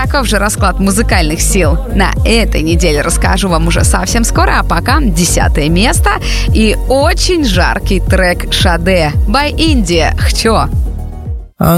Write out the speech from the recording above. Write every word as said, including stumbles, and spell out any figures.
Каков же расклад музыкальных сил на этой неделе, расскажу вам уже совсем скоро. А пока десятое место и очень жаркий трек Шаде by India «Хчо».